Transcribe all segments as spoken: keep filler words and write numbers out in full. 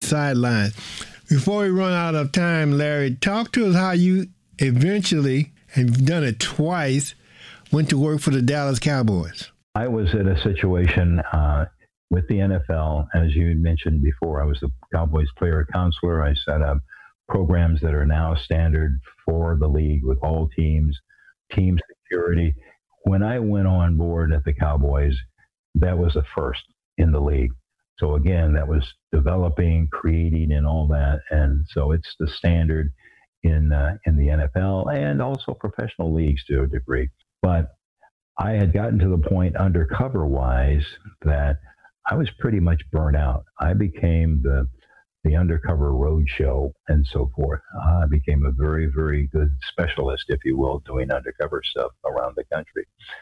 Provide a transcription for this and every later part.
sidelines. Before we run out of time, Larry, talk to us how you eventually, and you've done it twice, went to work for the Dallas Cowboys. I was in a situation uh, with the N F L, as you mentioned before. I was the Cowboys player counselor. I set up programs that are now standard for the league with all teams, team security. When I went on board at the Cowboys, that was a first in the league. So again, that was developing, creating, and all that. And so it's the standard in uh, in the N F L and also professional leagues to a degree. But I had gotten to the point undercover-wise that I was pretty much burnt out. I became the the undercover roadshow and so forth. I became a very, very good specialist, if you will, doing undercover stuff around the country.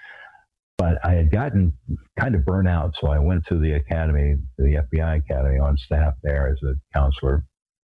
But I had gotten kind of burnt out, so I went to the academy, the F B I academy, on staff there as a counselor.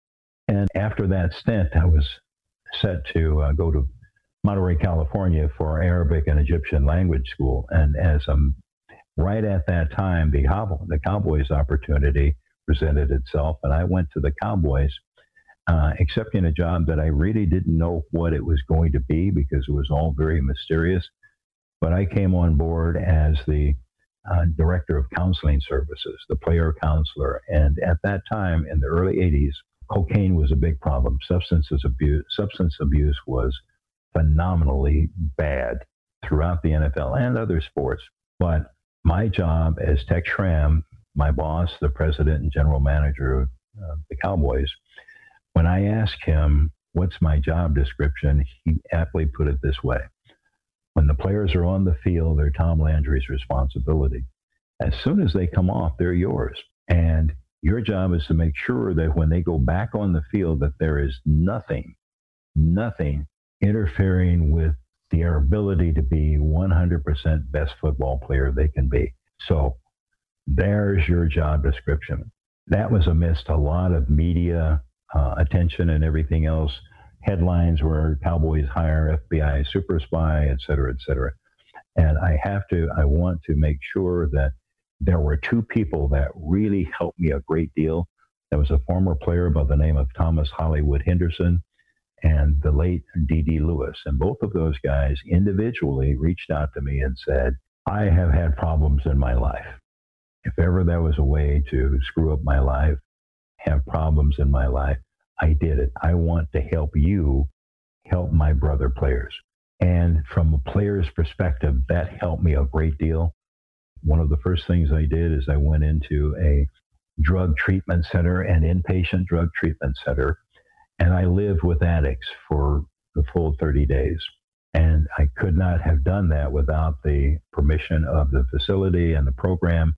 And after that stint, I was set to uh, go to Monterey, California for Arabic and Egyptian language school. And as I'm right at that time, the, Cow- the Cowboys opportunity presented itself, and I went to the Cowboys, uh, accepting a job that I really didn't know what it was going to be because it was all very mysterious. But I came on board as the uh, director of counseling services, the player counselor. And at that time, in the early eighties, cocaine was a big problem. Substances abuse, substance abuse was phenomenally bad throughout the N F L and other sports. But my job as Tex Schramm, my boss, the president and general manager of uh, the Cowboys, when I asked him, what's my job description, he aptly put it this way. When the players are on the field, they're Tom Landry's responsibility. As soon as they come off, they're yours. And your job is to make sure that when they go back on the field, that there is nothing, nothing interfering with their ability to be one hundred percent best football player they can be. So there's your job description. That was amidst a lot of media uh, attention and everything else. Headlines were Cowboys hire F B I super spy, et cetera, et cetera. And I have to, I want to make sure that there were two people that really helped me a great deal. There was a former player by the name of Thomas Hollywood Henderson and the late D D Lewis. And both of those guys individually reached out to me and said, I have had problems in my life. If ever there was a way to screw up my life, have problems in my life, I did it. I want to help you help my brother players. And from a player's perspective, that helped me a great deal. One of the first things I did is I went into a drug treatment center, an inpatient drug treatment center, and I lived with addicts for the full thirty days. And I could not have done that without the permission of the facility and the program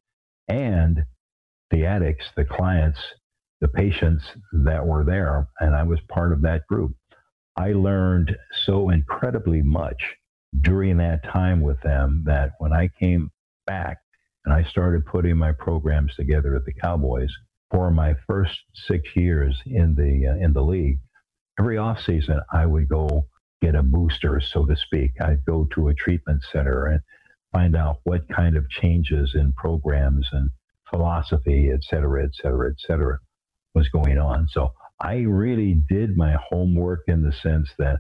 and the addicts, the clients, the patients that were there. And I was part of that group. I learned so incredibly much during that time with them that when I came back and I started putting my programs together at the Cowboys for my first six years in the uh, in the league, every offseason I would go get a booster, so to speak. I'd go to a treatment center and find out what kind of changes in programs and philosophy, et cetera, et cetera, et cetera, was going on. So I really did my homework in the sense that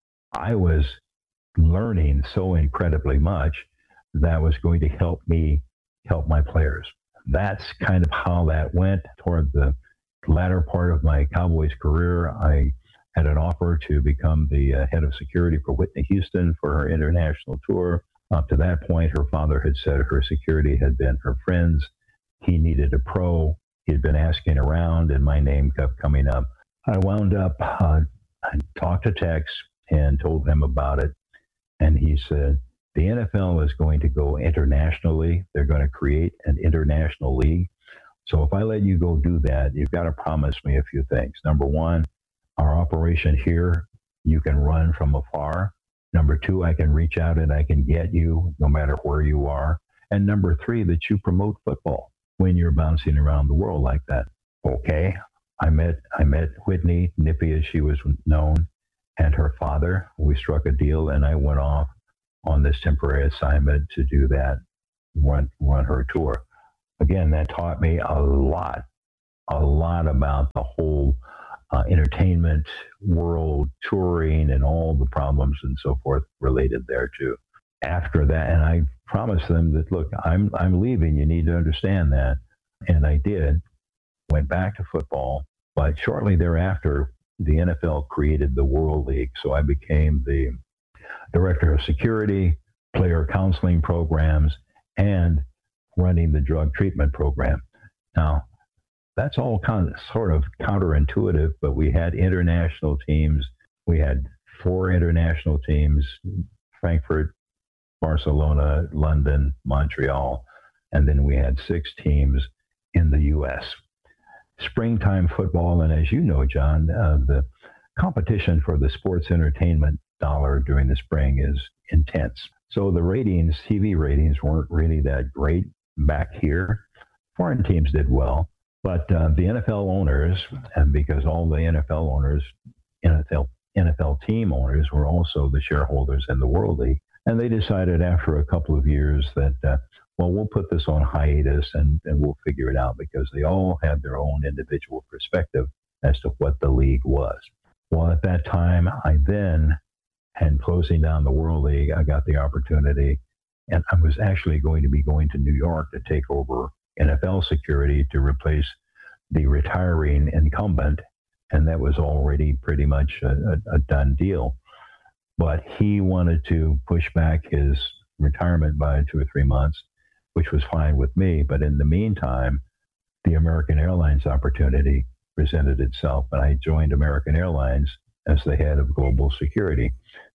I was learning so incredibly much that was going to help me help my players. That's kind of how that went. Toward the latter part of my Cowboys career, I had an offer to become the uh, head of security for Whitney Houston for her international tour. Up to that point, her father had said her security had been her friends. He needed a pro. He'd been asking around, and my name kept coming up. I wound up, uh, I talked to Tex and told him about it, and he said, the N F L is going to go internationally. They're going to create an international league. So if I let you go do that, you've got to promise me a few things. Number one, our operation here, you can run from afar. Number two, I can reach out and I can get you no matter where you are. And number three, that you promote football when you're bouncing around the world like that. Okay. I met, I met Whitney, Nippy as she was known, and her father. We struck a deal and I went off on this temporary assignment to do that, run, run her tour. Again, that taught me a lot a lot about the whole uh, entertainment world, touring, and all the problems and so forth related there too. After that, and I promised them that, look, I'm I'm leaving. You need to understand that, and I did. Went back to football, but shortly thereafter, the N F L created the World League, so I became the director of security, player counseling programs, and running the drug treatment program. Now, that's all kind of sort of counterintuitive, but we had international teams. We had four international teams: Frankfurt, Barcelona, London, Montreal, and then we had six teams in the U S. Springtime football, and as you know, John, uh, the competition for the sports entertainment dollar during the spring is intense. So the ratings, T V ratings, weren't really that great back here. Foreign teams did well, but uh, the N F L owners, and because all the N F L owners, N F L, N F L team owners were also the shareholders in the World League, and they decided after a couple of years that, uh, well, we'll put this on hiatus and, and we'll figure it out, because they all had their own individual perspective as to what the league was. Well, at that time, I then, and closing down the World League, I got the opportunity, and I was actually going to be going to New York to take over N F L security to replace the retiring incumbent, and that was already pretty much a, a, a done deal. But he wanted to push back his retirement by two or three months, which was fine with me. But in the meantime, the American Airlines opportunity presented itself, and I joined American Airlines as the head of global security.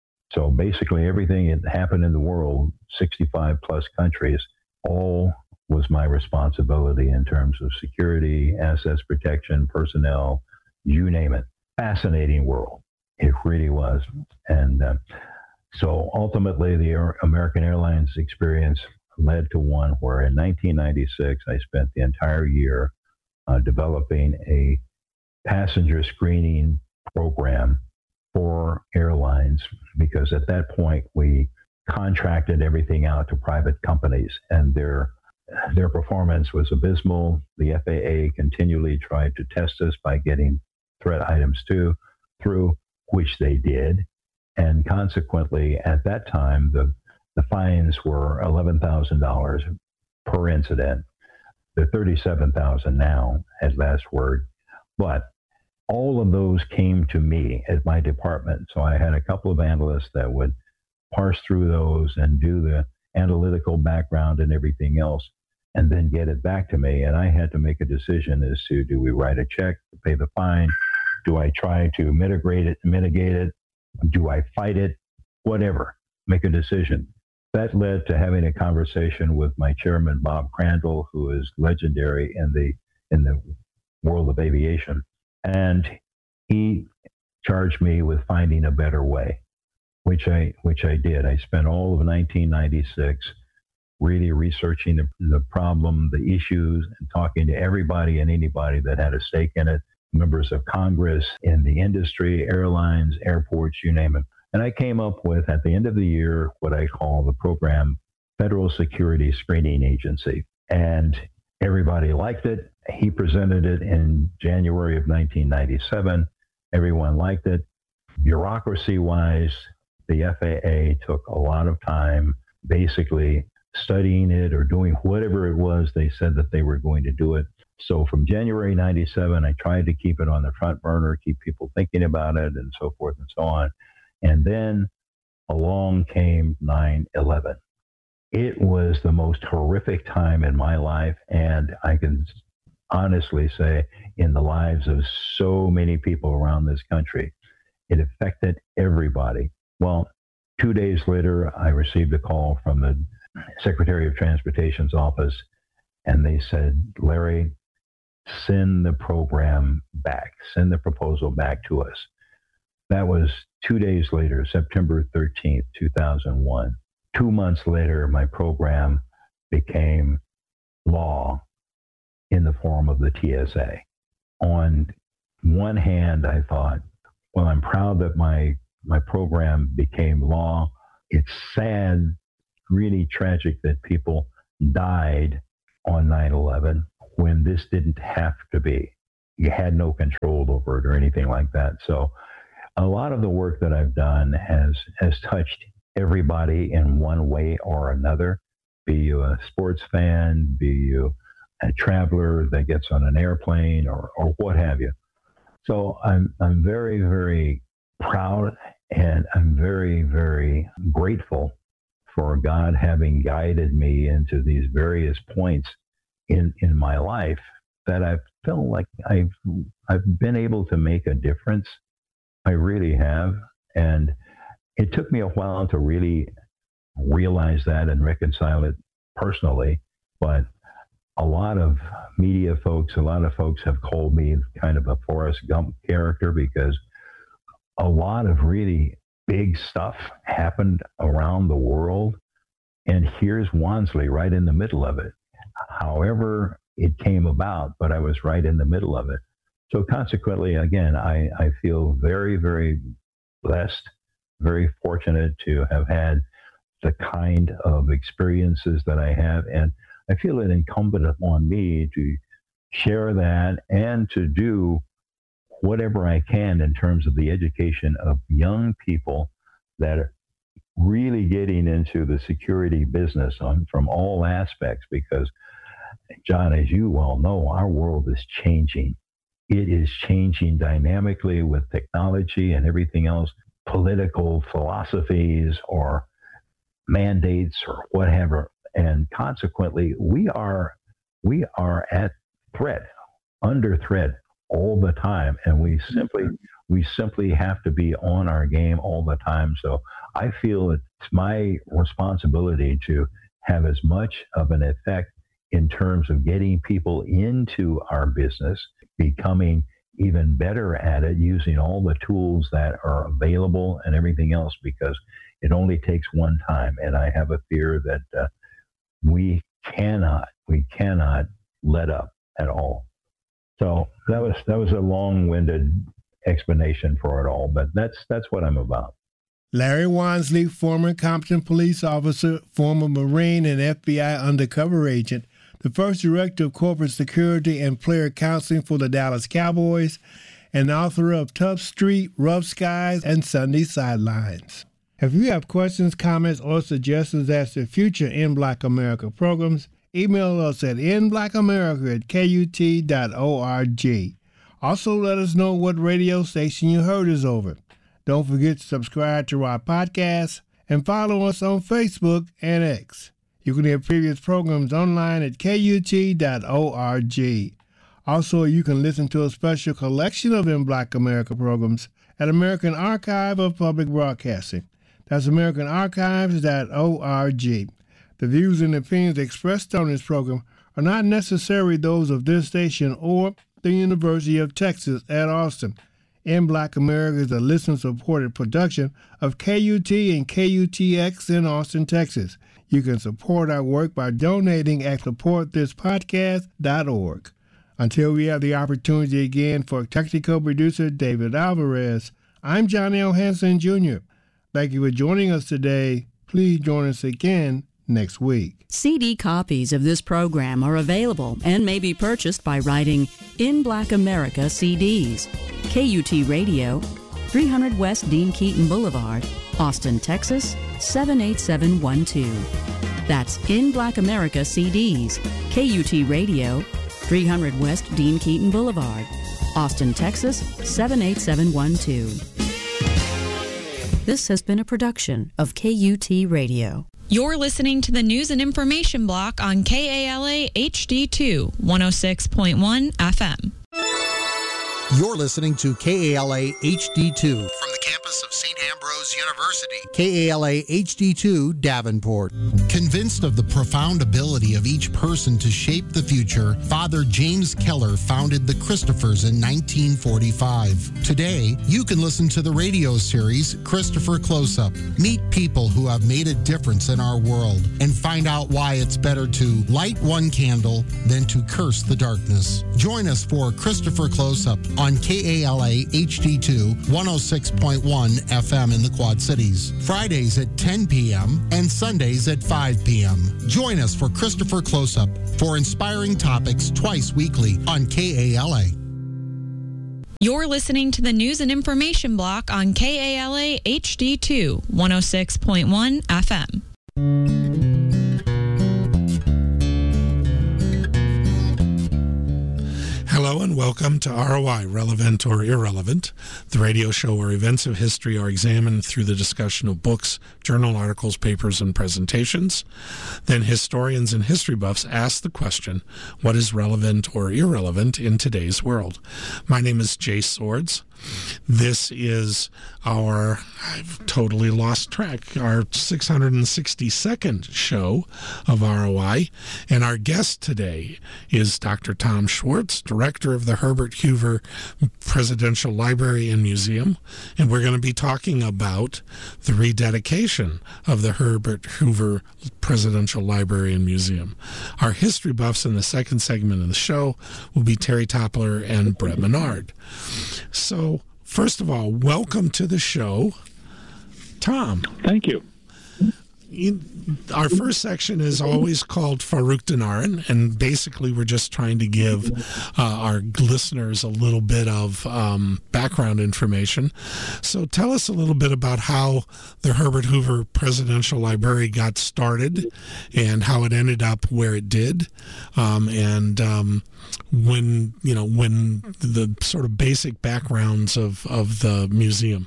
So basically everything that happened in the world, sixty-five plus countries, all was my responsibility in terms of security, assets protection, personnel, you name it. Fascinating world. It really was. And uh, so ultimately the American Airlines experience led to one where in nineteen ninety-six, I spent the entire year uh, developing a passenger screening program for airlines, because at that point we contracted everything out to private companies, and their their performance was abysmal. The F A A continually tried to test us by getting threat items to, through, which they did. And consequently, at that time, the, the fines were eleven thousand dollars per incident. They're thirty-seven thousand dollars now, as last word. But all of those came to me at my department. So I had a couple of analysts that would parse through those and do the analytical background and everything else, and then get it back to me. And I had to make a decision as to, do we write a check to pay the fine? Do I try to mitigate it, mitigate it? Do I fight it? Whatever, make a decision. That led to having a conversation with my chairman, Bob Crandall, who is legendary in the in the world of aviation. And he charged me with finding a better way, which I which I did. I spent all of nineteen ninety-six really researching the, the problem, the issues, and talking to everybody and anybody that had a stake in it, members of Congress, in the industry, airlines, airports, you name it. And I came up with, at the end of the year, what I call the program Federal Security Screening Agency. And everybody liked it. He presented it in January of nineteen ninety-seven. Everyone liked it. Bureaucracy-wise, the F A A took a lot of time basically studying it or doing whatever it was they said that they were going to do it. So from January ninety-seven, I tried to keep it on the front burner, keep people thinking about it, and so forth and so on. And then along came nine eleven. It was the most horrific time in my life, and I can honestly say in the lives of so many people around this country. It affected everybody. Well, two days later, I received a call from the Secretary of Transportation's office, and they said, Larry, send the program back, send the proposal back to us. That was two days later, September thirteenth, two thousand one. Two months later, my program became law in the form of the T S A. On one hand, I thought, well, I'm proud that my my program became law. It's sad, really tragic that people died on nine eleven when this didn't have to be. you had no control over it or anything like that. So a lot of the work that I've done has has touched everybody in one way or another, be you a sports fan, be you a traveler that gets on an airplane or, or what have you. So I'm I'm very, very proud, and I'm very, very grateful for God having guided me into these various points in, in my life that I felt like I've I've been able to make a difference. I really have. And it took me a while to really realize that and reconcile it personally. But a lot of media folks, a lot of folks have called me kind of a Forrest Gump character, because a lot of really big stuff happened around the world. And here's Wansley right in the middle of it. However it came about, but I was right in the middle of it. So consequently, again, I, I feel very, very blessed, very fortunate to have had the kind of experiences that I have. And I feel it incumbent upon me to share that and to do whatever I can in terms of the education of young people that are really getting into the security business on from all aspects. Because, John, as you well know, our world is changing. It is changing dynamically with technology and everything else, political philosophies or mandates or whatever. And consequently, we are we are at threat, under threat all the time. And we simply we simply have to be on our game all the time. So I feel it's my responsibility to have as much of an effect in terms of getting people into our business, becoming even better at it, using all the tools that are available and everything else, because it only takes one time. And I have a fear that uh, we cannot, we cannot let up at all. So that was that was a long-winded explanation for it all, but that's that's what I'm about. Larry Wansley, former Compton police officer, former Marine and F B I undercover agent, the first director of corporate security and player counseling for the Dallas Cowboys, and author of Tough Street, Rough Skies, and Sunday Sidelines. If you have questions, comments, or suggestions as to future In Black America programs, email us at in black america at k u t dot org. Also, let us know what radio station you heard us over. Don't forget to subscribe to our podcast and follow us on Facebook and X. You can hear previous programs online at k u t dot org. Also, you can listen to a special collection of In Black America programs at American Archive of Public Broadcasting. That's american archives dot org. The views and opinions expressed on this program are not necessarily those of this station or the University of Texas at Austin. In Black America is a listener-supported production of K U T and K U T X in Austin, Texas. You can support our work by donating at support this podcast dot org. Until we have the opportunity again, for technical producer David Alvarez, I'm John L. Hanson, Junior Thank you for joining us today. Please join us again next week. C D copies of this program are available and may be purchased by writing In Black America C Ds, K U T Radio, three hundred West Dean Keaton Boulevard, Austin, Texas, seven eight seven one two. That's In Black America C Ds, K U T Radio, three hundred West Dean Keaton Boulevard, Austin, Texas, seven eight seven one two. This has been a production of K U T Radio. You're listening to the News and Information Block on K A L A H D two, one oh six point one F M. You're listening to K A L A H D two from the campus of Saint Ambrose University. K A L A H D two, Davenport. Convinced of the profound ability of each person to shape the future, Father James Keller founded the Christophers in nineteen forty-five. Today, you can listen to the radio series Christopher Close-Up. Meet people who have made a difference in our world and find out why it's better to light one candle than to curse the darkness. Join us for Christopher Close-Up on K A L A H D two, one oh six point one F M in the Quad Cities. Fridays at ten p.m. and Sundays at five p.m. Join us for Christopher Close-Up for inspiring topics twice weekly on K A L A. You're listening to the News and Information Block on K A L A H D two, one oh six point one F M. Hello and welcome to R O I, Relevant or Irrelevant, the radio show where events of history are examined through the discussion of books, journal articles, papers, and presentations. Then historians and history buffs ask the question, what is relevant or irrelevant in today's world? My name is Jay Swords. This is our, I've totally lost track, our six hundred sixty-second show of R O I. And our guest today is Doctor Tom Schwartz, director of the Herbert Hoover Presidential Library and Museum. And we're going to be talking about the rededication of the Herbert Hoover Presidential Library and Museum. Our history buffs in the second segment of the show will be Terry Toppler and Brett Menard. So, first of all, welcome to the show, Tom. Thank you. You, our first section is always called Farouk Dinaran, and basically we're just trying to give uh, our listeners a little bit of um, background information. So tell us a little bit about how the Herbert Hoover Presidential Library got started and how it ended up where it did, um, and um, when, you know, when the sort of basic backgrounds of, of the museum.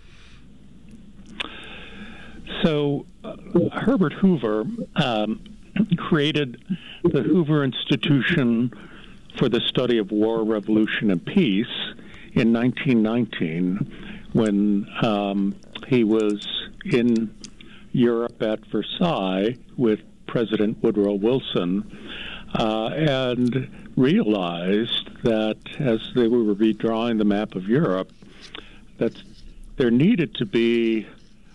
So, uh, Herbert Hoover um, created the Hoover Institution for the Study of War, Revolution, and Peace in nineteen nineteen when um, he was in Europe at Versailles with President Woodrow Wilson uh, and realized that as they were redrawing the map of Europe, that there needed to be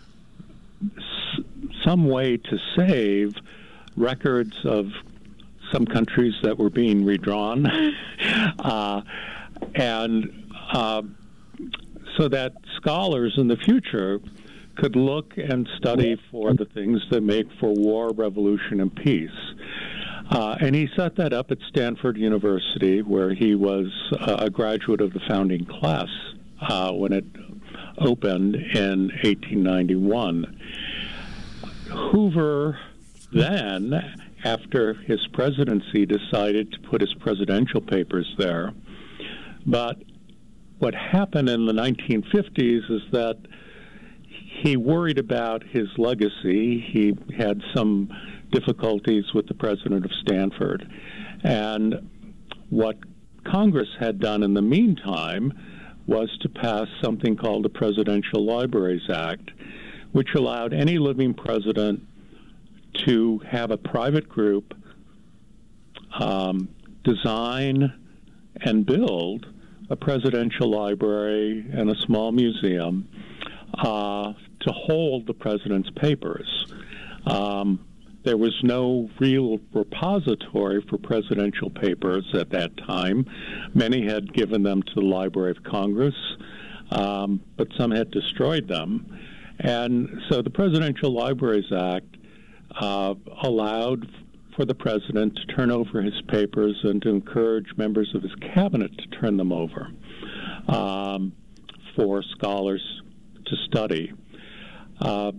some way to save records of some countries that were being redrawn, uh, and uh, so that scholars in the future could look and study for the things that make for war, revolution, and peace. Uh, and he set that up at Stanford University, where he was uh, a graduate of the founding class uh, when it opened in eighteen ninety-one. Hoover then, after his presidency, decided to put his presidential papers there. But what happened in the nineteen fifties is that he worried about his legacy. He had some difficulties with the president of Stanford. And what Congress had done in the meantime was to pass something called the Presidential Libraries Act, which allowed any living president to have a private group um, design and build a presidential library and a small museum uh, to hold the president's papers. Um, there was no real repository for presidential papers at that time. Many had given them to the Library of Congress, um, but some had destroyed them. And so the Presidential Libraries Act uh, allowed for the president to turn over his papers and to encourage members of his cabinet to turn them over um, for scholars to study. Uh,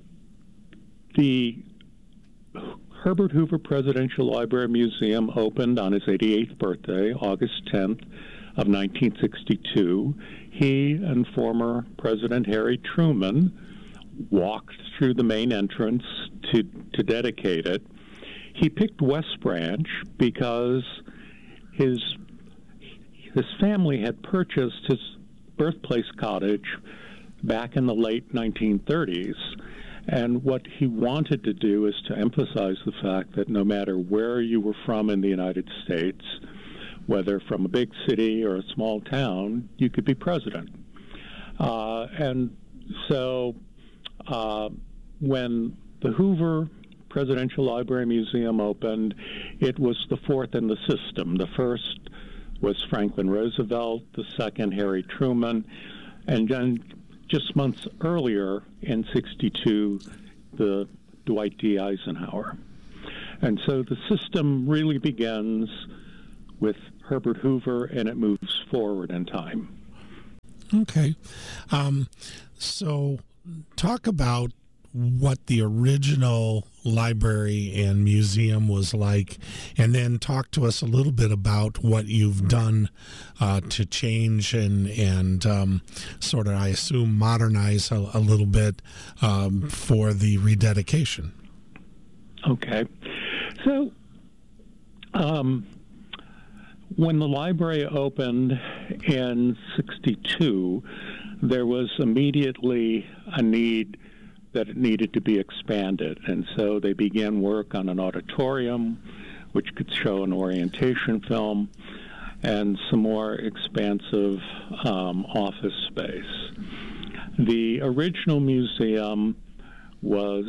the Herbert Hoover Presidential Library Museum opened on his eighty-eighth birthday, August tenth of nineteen sixty-two. He and former President Harry Truman walked through the main entrance to, to dedicate it. He picked West Branch because his his family had purchased his birthplace cottage back in the late nineteen thirties. And what he wanted to do is to emphasize the fact that no matter where you were from in the United States, whether from a big city or a small town, you could be president. Uh, and so uh, when the Hoover Presidential Library Museum opened, it was the fourth in the system. The first was Franklin Roosevelt, the second Harry Truman, and then just months earlier in sixty-two, the Dwight D. Eisenhower. And so the system really begins with Herbert Hoover, and it moves forward in time. Okay. Um, so talk about what the original library and museum was like, and then talk to us a little bit about what you've done uh, to change and and um, sort of, I assume, modernize a, a little bit um, for the rededication. Okay. So um, when the library opened in sixty-two, there was immediately a need that it needed to be expanded. And so they began work on an auditorium, which could show an orientation film, and some more expansive um, office space. The original museum was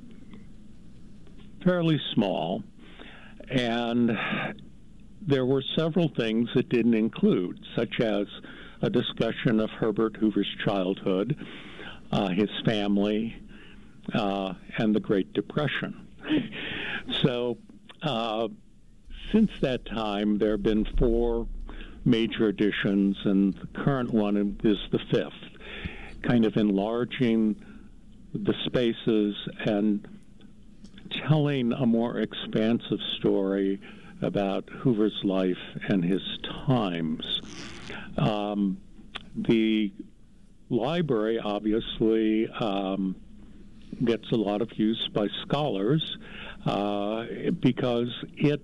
fairly small, and there were several things it didn't include, such as a discussion of Herbert Hoover's childhood, uh, his family, Uh, and the Great Depression. So uh, since that time, there have been four major additions, and the current one is the fifth, kind of enlarging the spaces and telling a more expansive story about Hoover's life and his times. Um, the library, obviously, um, gets a lot of use by scholars uh, because it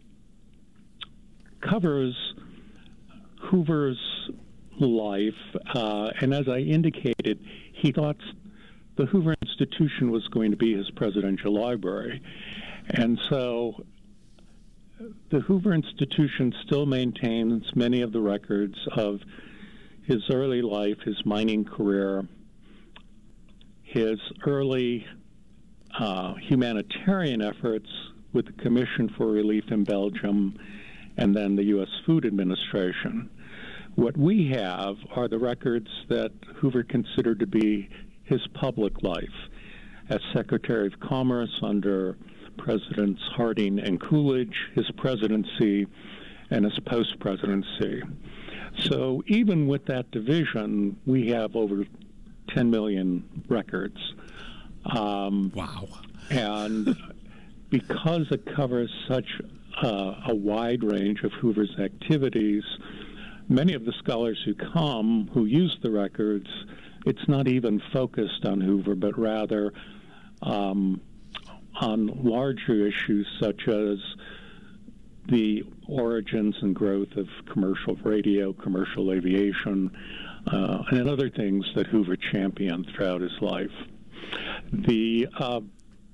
covers Hoover's life, uh, and as I indicated, he thought the Hoover Institution was going to be his presidential library. And so the Hoover Institution still maintains many of the records of his early life, his mining career, his early uh, humanitarian efforts with the Commission for Relief in Belgium and then the U S Food Administration. What we have are the records that Hoover considered to be his public life as Secretary of Commerce under Presidents Harding and Coolidge, his presidency, and his post-presidency. So even with that division, we have over ten million records. Um, wow. And because it covers such uh, a wide range of Hoover's activities, many of the scholars who come, who use the records, it's not even focused on Hoover, but rather um, on larger issues such as the origins and growth of commercial radio, commercial aviation, Uh, and other things that Hoover championed throughout his life. The uh,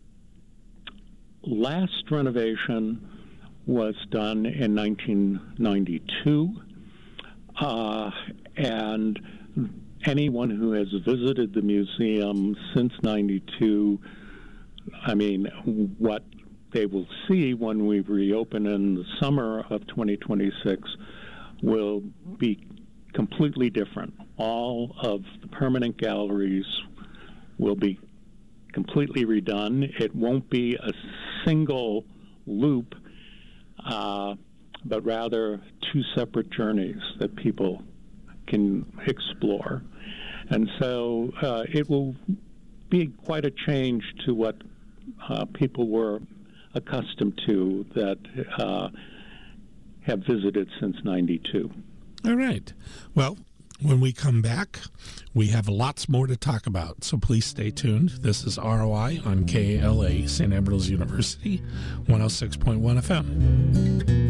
last renovation was done in nineteen ninety-two, uh, and anyone who has visited the museum since ninety-two, I mean, what they will see when we reopen in the summer of twenty twenty-six will be completely different. All of the permanent galleries will be completely redone. It won't be a single loop, uh, but rather two separate journeys that people can explore. And so uh, it will be quite a change to what uh, people were accustomed to that uh, have visited since ninety-two. All right. Well, when we come back, we have lots more to talk about, so please stay tuned. This is R O I on K A L A, Saint Ambrose University, one oh six point one F M.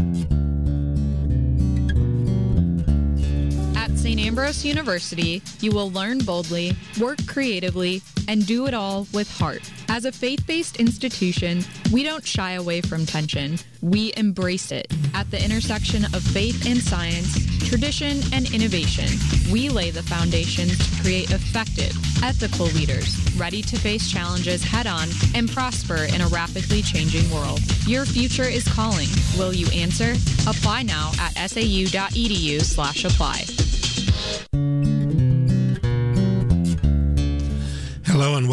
At Saint Ambrose University, you will learn boldly, work creatively, and do it all with heart. As a faith-based institution, we don't shy away from tension. We embrace it. At the intersection of faith and science, tradition and innovation, we lay the foundations to create effective, ethical leaders, ready to face challenges head-on and prosper in a rapidly changing world. Your future is calling. Will you answer? Apply now at sau.edu slash apply. Hello and welcome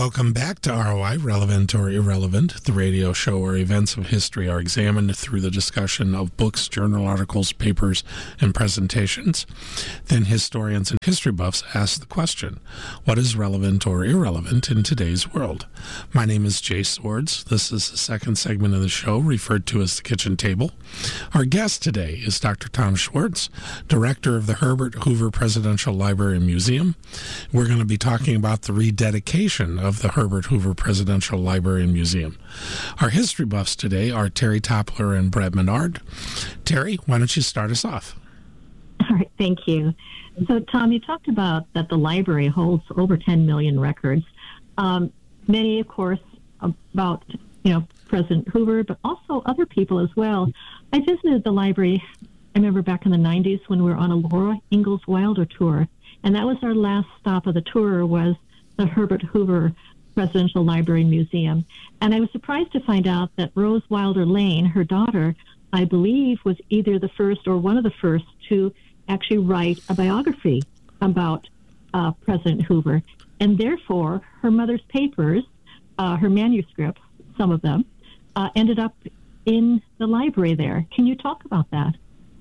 Welcome back to R O I, Relevant or Irrelevant, the radio show where events of history are examined through the discussion of books, journal articles, papers, and presentations. Then historians and history buffs ask the question, what is relevant or irrelevant in today's world? My name is Jay Swords. This is the second segment of the show, referred to as the kitchen table. Our guest today is Doctor Tom Schwartz, director of the Herbert Hoover Presidential Library and Museum. We're going to be talking about the rededication of the Herbert Hoover Presidential Library and Museum. Our history buffs today are Terry Toppler and Brett Menard. Terry, why don't you start us off? All right, thank you. So, Tom, you talked about that the library holds over ten million records. Um, many, of course, about, you know, President Hoover, but also other people as well. I visited the library, I remember back in the nineties when we were on a Laura Ingalls Wilder tour, and that was our last stop of the tour was the Herbert Hoover Presidential Library and Museum. And I was surprised to find out that Rose Wilder Lane, her daughter, I believe was either the first or one of the first to actually write a biography about uh, President Hoover. And therefore, her mother's papers, uh, her manuscripts, some of them, uh, ended up in the library there. Can you talk about that?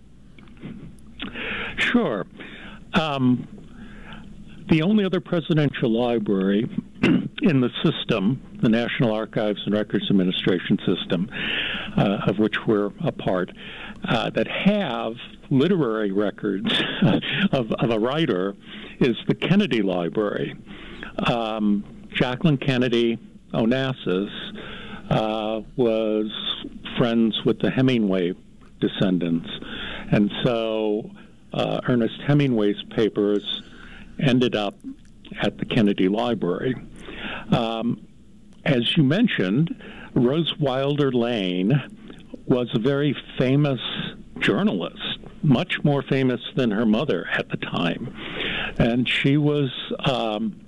Sure. Um, The only other presidential library in the system, the National Archives and Records Administration system, uh, of which we're a part, uh, that have literary records of, of a writer is the Kennedy Library. Um, Jacqueline Kennedy Onassis uh, was friends with the Hemingway descendants. And so uh, Ernest Hemingway's papers ended up at the Kennedy Library. Um, as you mentioned, Rose Wilder Lane was a very famous journalist, much more famous than her mother at the time. And she was um,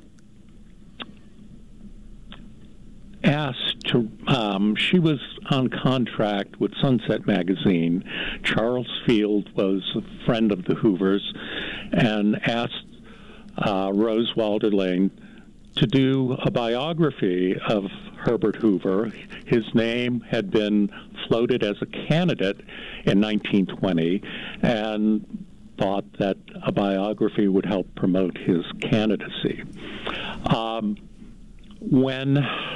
asked to, um, she was on contract with Sunset Magazine. Charles Field was a friend of the Hoovers and asked Uh, Rose Wilder Lane to do a biography of Herbert Hoover. His name had been floated as a candidate in nineteen twenty and thought that a biography would help promote his candidacy. Um, when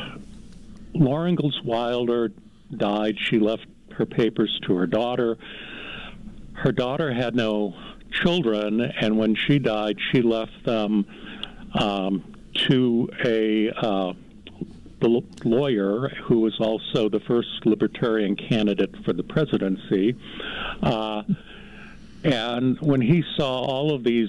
Laura Ingalls Wilder died, she left her papers to her daughter. Her daughter had no children, and when she died, she left them um, to a uh, the lawyer who was also the first libertarian candidate for the presidency. Uh, and when he saw all of these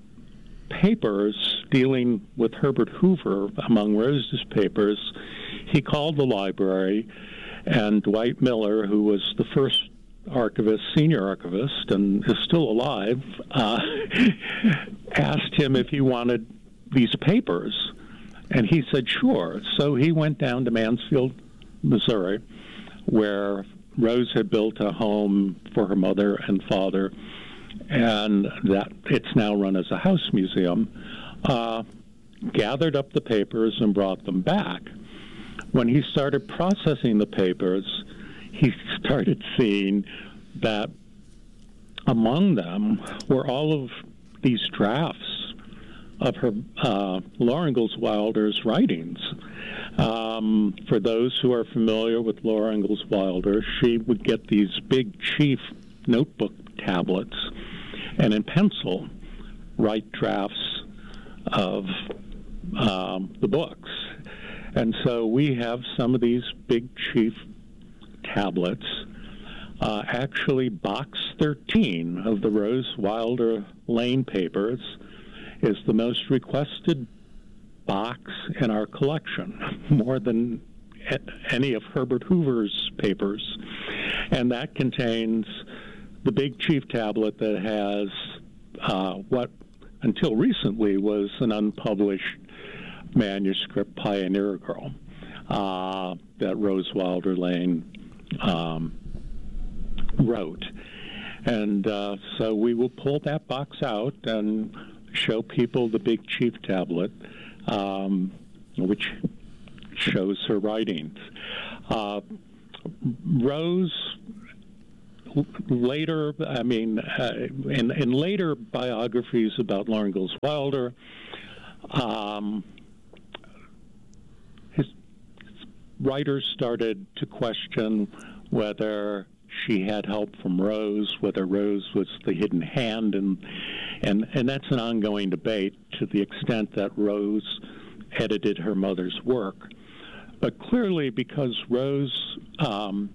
papers dealing with Herbert Hoover among Rose's papers, he called the library, and Dwight Miller, who was the first archivist, senior archivist, and is still alive, uh, asked him if he wanted these papers. And he said, sure. So he went down to Mansfield, Missouri, where Rose had built a home for her mother and father, and that it's now run as a house museum, uh, gathered up the papers and brought them back. When he started processing the papers, he started seeing that among them were all of these drafts of her uh, Laura Ingalls Wilder's writings. Um, for those who are familiar with Laura Ingalls Wilder, she would get these big chief notebook tablets and in pencil write drafts of um, the books. And so we have some of these big chief tablets. Uh, actually, box thirteen of the Rose Wilder Lane papers is the most requested box in our collection, more than any of Herbert Hoover's papers. And that contains the big chief tablet that has uh, what, until recently, was an unpublished manuscript, Pioneer Girl, uh, that Rose Wilder Lane um, wrote. And uh, so we will pull that box out and show people the big chief tablet, um, which shows her writings. Uh, Rose, later, I mean, uh, in, in later biographies about Laura Ingalls Wilder, um, his, his writers started to question whether she had help from Rose, whether Rose was the hidden hand, and and and that's an ongoing debate to the extent that Rose edited her mother's work. But clearly, because Rose um,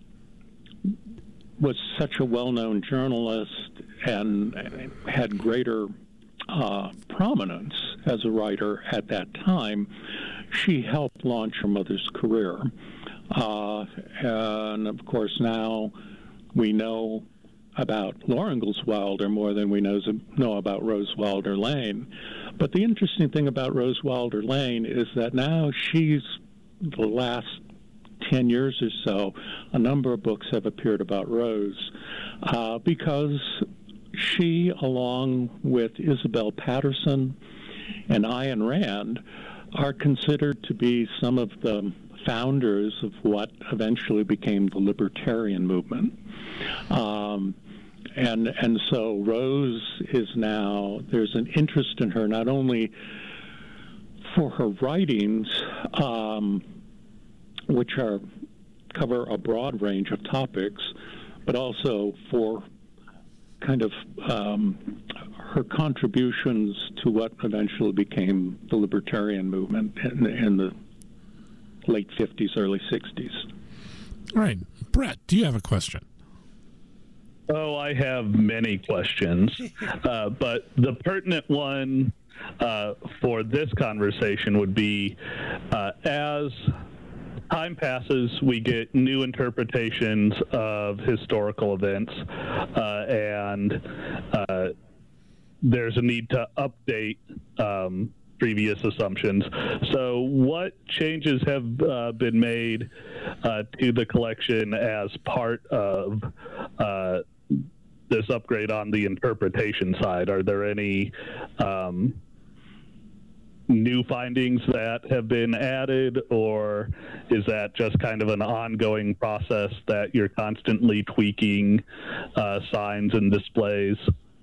was such a well-known journalist and had greater uh, prominence as a writer at that time, she helped launch her mother's career. Uh, and of course, now we know about Laura Ingalls Wilder more than we know, know about Rose Wilder Lane. But the interesting thing about Rose Wilder Lane is that now she's, the last ten years or so, a number of books have appeared about Rose uh, because she, along with Isabel Patterson and Ayn Rand, are considered to be some of the founders of what eventually became the libertarian movement. Um, and and so Rose is now, there's an interest in her not only for her writings, um, which are cover a broad range of topics, but also for kind of um, her contributions to what eventually became the libertarian movement in, in the late fifties, early sixties. All right. Brett, do you have a question? Oh, I have many questions, uh, but the pertinent one uh, for this conversation would be, uh, as time passes, we get new interpretations of historical events, uh, and uh, there's a need to update um, previous assumptions. So what changes have uh, been made uh, to the collection as part of uh, this upgrade on the interpretation side? Are there any um, new findings that have been added, or is that just kind of an ongoing process that you're constantly tweaking uh, signs and displays?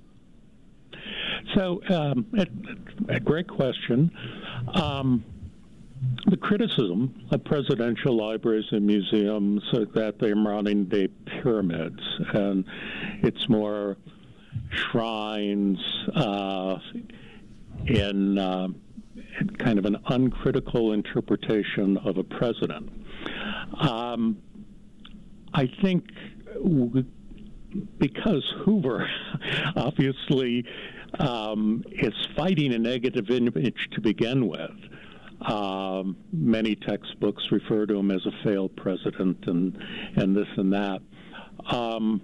So, um, a, a great question. Um, the criticism of presidential libraries and museums is that they're modern-day pyramids, and it's more shrines uh, in uh, kind of an uncritical interpretation of a president. Um, I think w- because Hoover obviously um, is fighting a negative image to begin with, um, many textbooks refer to him as a failed president and, and this and that. Um,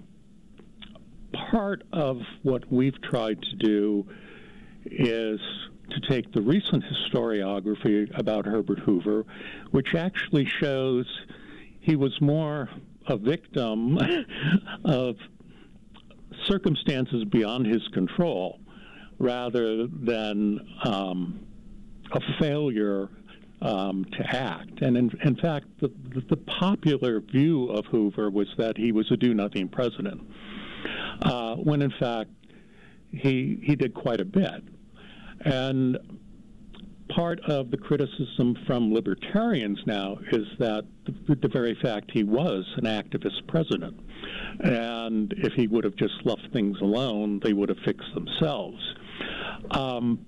part of what we've tried to do is to take the recent historiography about Herbert Hoover, which actually shows he was more a victim of circumstances beyond his control rather than um, a failure um, to act. And in, in fact, the, the popular view of Hoover was that he was a do-nothing president, uh, when in fact he he did quite a bit. And part of the criticism from libertarians now is that the, the very fact he was an activist president, and if he would have just left things alone, they would have fixed themselves. Um,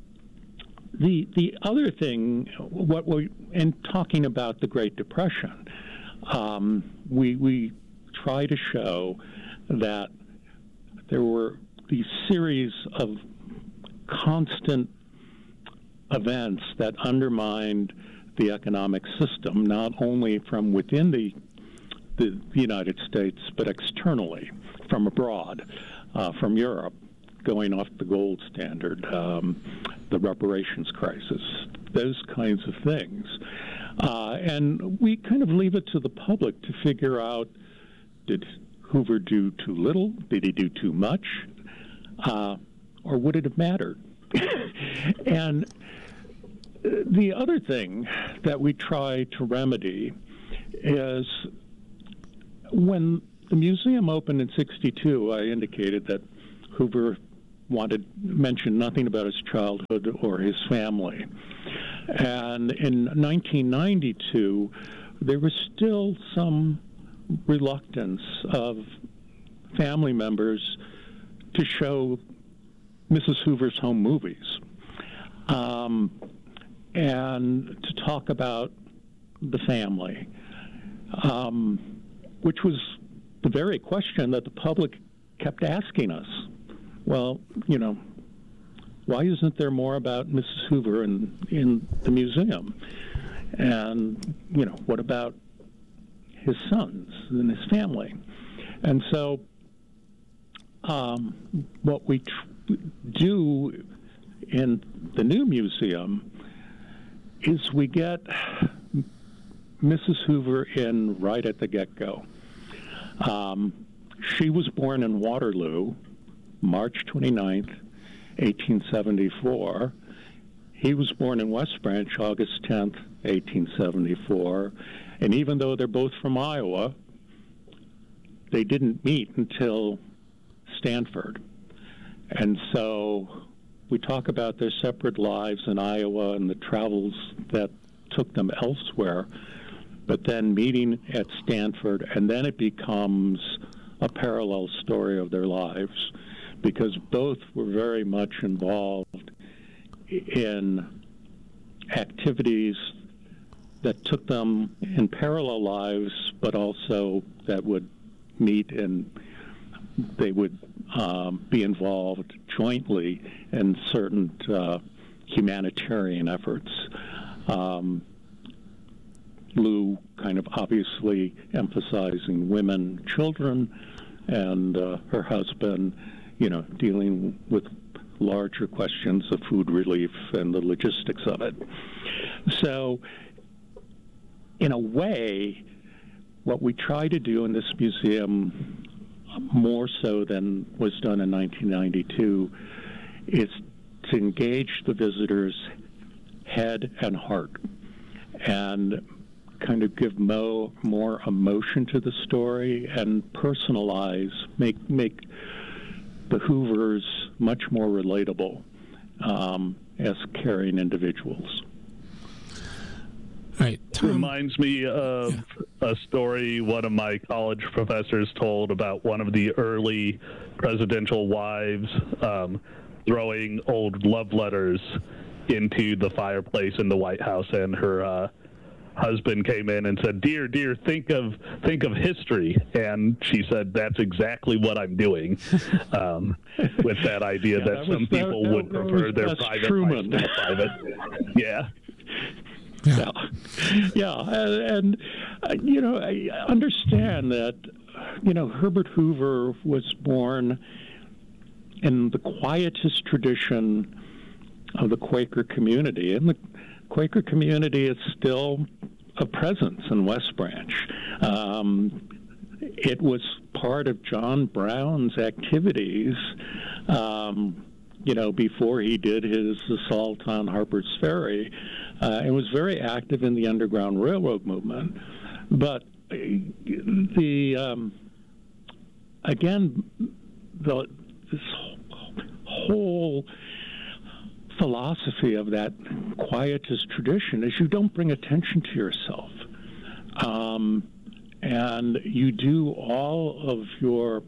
the the other thing, what we in talking about the Great Depression, um, we we try to show that there were these series of constant events that undermined the economic system, not only from within the, the United States, but externally, from abroad, uh, from Europe, going off the gold standard, um, the reparations crisis, those kinds of things. Uh, and we kind of leave it to the public to figure out, did Hoover do too little? Did he do too much? Uh, or would it have mattered? And the other thing that we try to remedy is when the museum opened in sixty-two, I indicated that Hoover wanted mentioned nothing about his childhood or his family. And in nineteen ninety-two, there was still some reluctance of family members to show Missus Hoover's home movies um, and to talk about the family, um, which was the very question that the public kept asking us. Well, you know, why isn't there more about Missus Hoover in, in the museum? And, you know, what about his sons and his family? And so um, what we tr- do in the new museum is we get Missus Hoover in right at the get-go. Um, she was born in Waterloo, March twenty-ninth, eighteen seventy-four. He was born in West Branch, August tenth, eighteen seventy-four. And even though they're both from Iowa, they didn't meet until Stanford. And so we talk about their separate lives in Iowa and the travels that took them elsewhere, but then meeting at Stanford, and then it becomes a parallel story of their lives, because both were very much involved in activities that took them in parallel lives, but also that would meet and they would um, be involved jointly in certain uh, humanitarian efforts. Um, Lou kind of obviously emphasizing women, children, and uh, her husband, you know, dealing with larger questions of food relief and the logistics of it. So, in a way, what we try to do in this museum, more so than was done in nineteen ninety-two, is to engage the visitor's head and heart and kind of give mo- more emotion to the story and personalize, make make the Hoovers much more relatable um, as caring individuals. All right, Tom. Reminds me of yeah. a story one of my college professors told about one of the early presidential wives um, throwing old love letters into the fireplace in the White House, and her uh, husband came in and said, "Dear, dear, think of think of history." And she said, "That's exactly what I'm doing," um, with that idea yeah, that, that some was, people that, would that prefer their private Truman. life to private. Yeah. Yeah, yeah, and, and uh, you know, I understand that, you know, Herbert Hoover was born in the quietist tradition of the Quaker community, and the Quaker community is still a presence in West Branch. Um, it was part of John Brown's activities, um, you know, before he did his assault on Harper's Ferry. Uh, and was very active in the Underground Railroad movement. But the um, again, the, this whole philosophy of that quietist tradition is you don't bring attention to yourself. Um, and you do all of your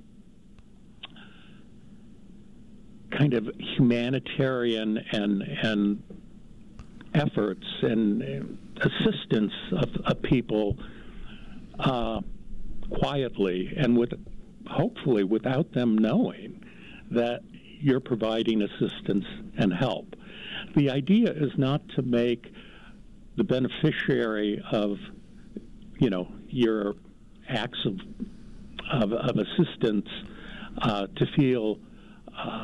kind of humanitarian and and efforts and assistance of, of people uh, quietly and with hopefully without them knowing that you're providing assistance and help. The idea is not to make the beneficiary of, you know, your acts of of, of assistance uh, to feel uh,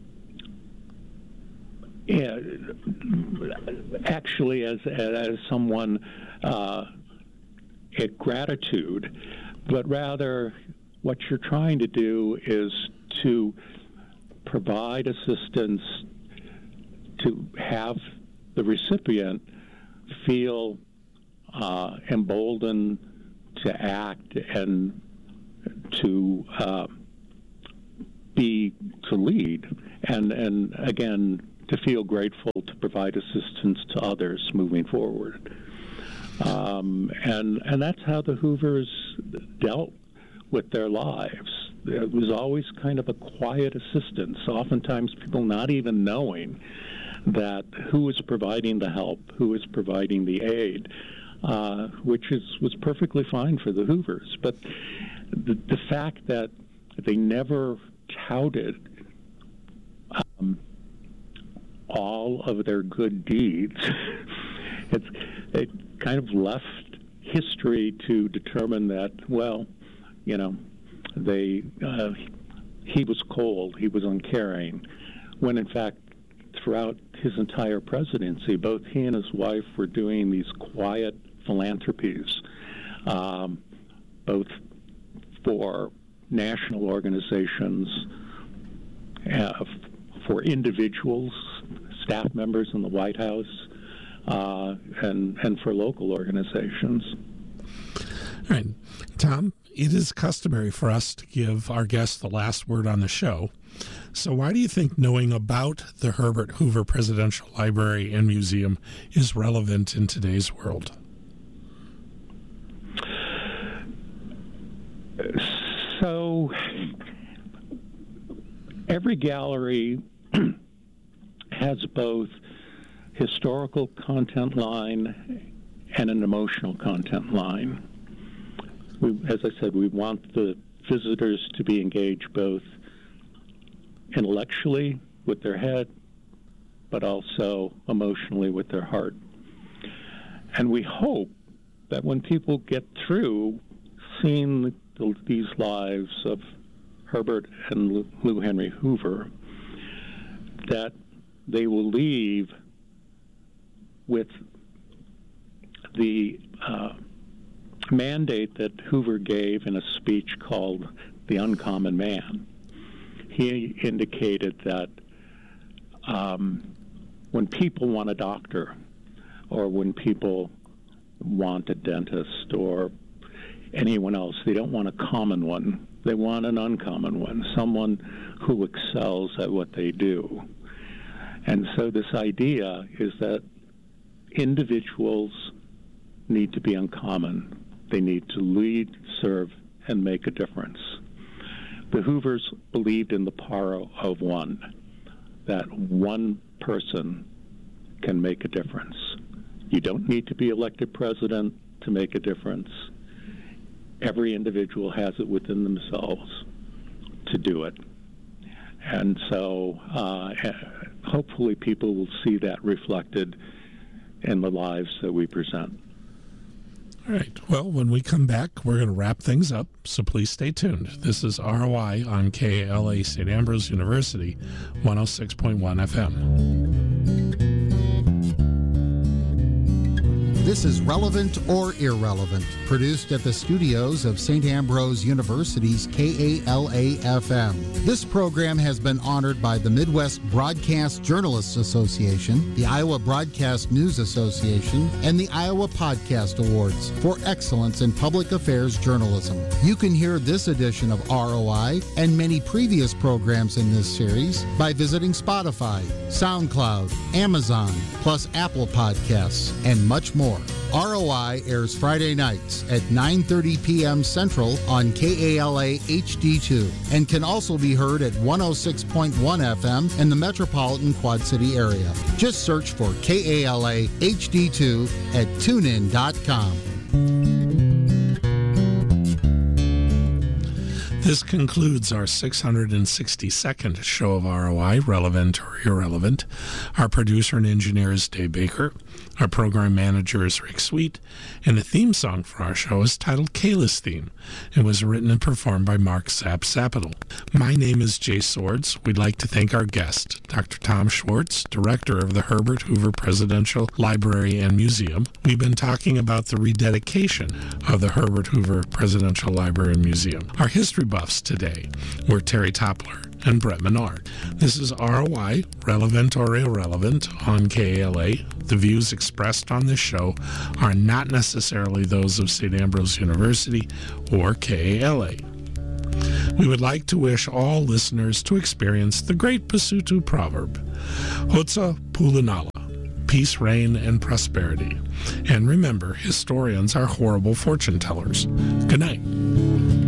Yeah, actually, as as someone uh, at gratitude, but rather what you're trying to do is to provide assistance to have the recipient feel uh, emboldened to act and to uh, be to lead, and and again to feel grateful to provide assistance to others moving forward. Um, and and that's how the Hoovers dealt with their lives. It was always kind of a quiet assistance, oftentimes people not even knowing that who was providing the help, who was providing the aid, uh, which is was perfectly fine for the Hoovers. But the, the fact that they never touted um, all of their good deeds, it's, it kind of left history to determine that, well, you know, they uh, he was cold, he was uncaring, when in fact throughout his entire presidency, both he and his wife were doing these quiet philanthropies, um, both for national organizations, uh, for individuals, staff members in the White House, uh, and, and for local organizations. All right. Tom, it is customary for us to give our guests the last word on the show. So why do you think knowing about the Herbert Hoover Presidential Library and Museum is relevant in today's world? So every gallery has both historical content line and an emotional content line. We, as I said, we want the visitors to be engaged both intellectually with their head, but also emotionally with their heart. And we hope that when people get through seeing the, the, these lives of Herbert and Lou Henry Hoover, that they will leave with the uh, mandate that Hoover gave in a speech called The Uncommon Man. He indicated that um, when people want a doctor, or when people want a dentist, or anyone else, they don't want a common one. They want an uncommon one, someone who excels at what they do. And so this idea is that individuals need to be uncommon. They need to lead, serve, and make a difference. The Hoovers believed in the power of one, that one person can make a difference. You don't need to be elected president to make a difference. Every individual has it within themselves to do it. And so uh, hopefully people will see that reflected in the lives that we present. All right. Well, when we come back, we're going to wrap things up, so please stay tuned. This is R O I on K A L A Saint Ambrose University, one oh six point one F M. This is Relevant or Irrelevant, produced at the studios of Saint Ambrose University's K A L A F M. This program has been honored by the Midwest Broadcast Journalists Association, the Iowa Broadcast News Association, and the Iowa Podcast Awards for excellence in public affairs journalism. You can hear this edition of R O I and many previous programs in this series by visiting Spotify, SoundCloud, Amazon, plus Apple Podcasts, and much more. R O I airs Friday nights at nine thirty p.m. Central on K A L A H D two and can also be heard at one oh six point one F M in the metropolitan Quad City area. Just search for K A L A H D two at tune in dot com. This concludes our six hundred sixty-second show of R O I, Relevant or Irrelevant. Our producer and engineer is Dave Baker. Our program manager is Rick Sweet. And the theme song for our show is titled Kayla's Theme. It was written and performed by Mark Zap-Zapital. My name is Jay Swords. We'd like to thank our guest, Doctor Tom Schwartz, director of the Herbert Hoover Presidential Library and Museum. We've been talking about the rededication of the Herbert Hoover Presidential Library and Museum. Our history buffs today. We're Terry Toppler and Brett Menard. This is R O I, Relevant or Irrelevant, on K A L A. The views expressed on this show are not necessarily those of Saint Ambrose University or K A L A. We would like to wish all listeners to experience the great Basotho proverb, Hotsa Pulanala, peace, reign, and prosperity. And remember, historians are horrible fortune tellers. Good night.